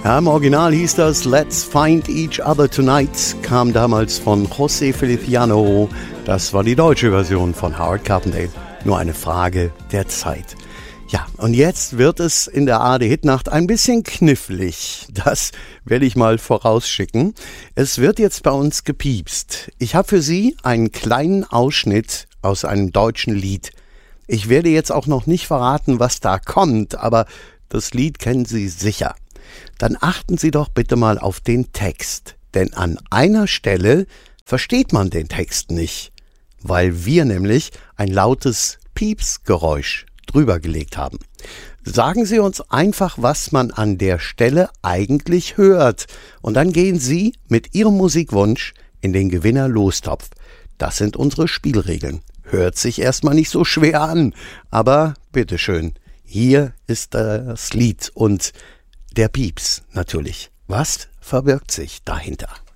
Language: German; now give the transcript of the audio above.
Ja, im Original hieß das Let's Find Each Other Tonight, kam damals von José Feliciano. Das war die deutsche Version von Howard Carpendale. Nur eine Frage der Zeit. Ja, und jetzt wird es in der ARD-Hitnacht ein bisschen knifflig. Das werde ich mal vorausschicken. Es wird jetzt bei uns gepiepst. Ich habe für Sie einen kleinen Ausschnitt aus einem deutschen Lied. Ich werde jetzt auch noch nicht verraten, was da kommt, aber das Lied kennen Sie sicher. Dann achten Sie doch bitte mal auf den Text. Denn an einer Stelle versteht man den Text nicht, weil wir nämlich ein lautes Piepsgeräusch drüber gelegt haben. Sagen Sie uns einfach, was man an der Stelle eigentlich hört. Und dann gehen Sie mit Ihrem Musikwunsch in den Gewinner-Lostopf. Das sind unsere Spielregeln. Hört sich erstmal nicht so schwer an, aber bitteschön, hier ist das Lied und der Pieps natürlich. Was verbirgt sich dahinter?